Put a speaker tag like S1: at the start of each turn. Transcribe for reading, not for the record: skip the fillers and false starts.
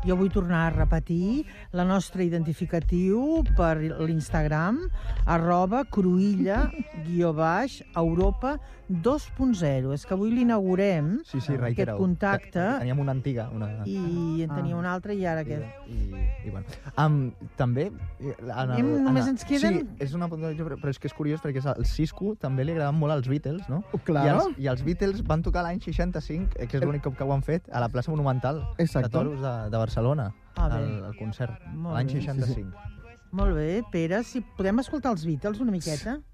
S1: Jo vull tornar a repetir la nostra identificatiu per l'Instagram, @cruïlla_Europa 2.0. És que avui l'inaugurem, aquest contacte.
S2: Teníem una antiga.
S1: I en teníem una altra i ara què?
S2: I bueno. També...
S1: Només ens queden...
S2: Sí, és una puntualització, però és que és curiós perquè al Cisco també li agraden molt als Beatles, no?
S3: Claro.
S2: I els Beatles van tocar l'any 65, que és l'únic cop que ho han fet, a la plaça Monumental de Toros de Barcelona, al concert, l'any 65.
S1: Molt bé, Pere, si podem escoltar els Beatles una miqueta?